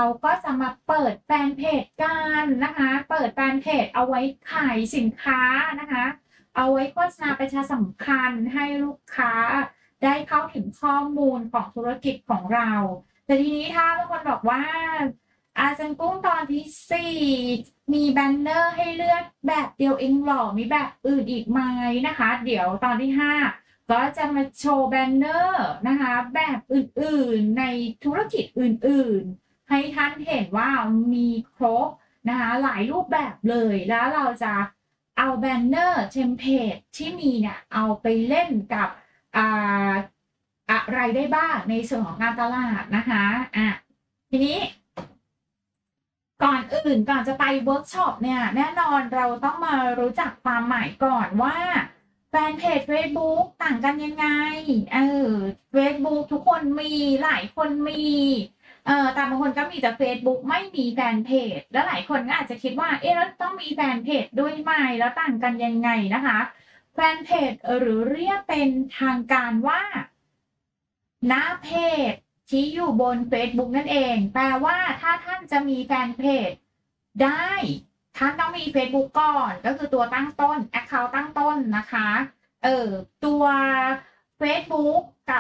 ก็จะมาเปิดแฟนเพจกันนะคะเปิดแฟนเพจเอาไว้ขายสินค้านะคะเอาไว้โฆษณาประชาสัมพันธ์ให้ลูกค้าได้เข้าถึงข้อมูลของธุรกิจของเราแต่ทีนี้ถ้าบางคนบอกว่าอาจารย์กุ้งตอนที่สี่มีแบนเนอร์ให้เลือกแบบเดียวเองหรอมีแบบอื่นอีกไหมนะคะเดี๋ยวตอนที่ห้าก็จะมาโชว์แบนเนอร์นะคะแบบอื่นๆในธุรกิจอื่นๆให้ท่านเห็นว่ามีครบนะคะหลายรูปแบบเลยแล้วเราจะเอาแบนเนอร์เทมเพลตที่มีเนี่ยเอาไปเล่นกับอ่าอะไรได้บ้างในส่วนของการตลาดนะคะทีนี้ก่อนอื่นก่อนจะไปเวิร์กช็อปเนี่ยแน่นอนเราต้องมารู้จักความหมายก่อนว่าแฟนเพจ Facebook ต่างกันยังไงเออ Facebook ทุกคนมีหลายคนมีแต่บางคนก็มีแต่ Facebook ไม่มีแฟนเพจแล้วหลายคนก็อาจจะคิดว่าเอ๊ะแล้วต้องมีแฟนเพจด้วยไหมแล้วต่างกันยังไงนะคะแฟนเพจหรือเรียกเป็นทางการว่าหน้าเพจที่อยู่บน Facebook นั่นเองแปลว่าถ้าท่านจะมีแฟนเพจได้ท่านต้องมี Facebook ก่อนก็คือตัวตั้งต้น Account ตั้งต้นนะคะตัว Facebook กับ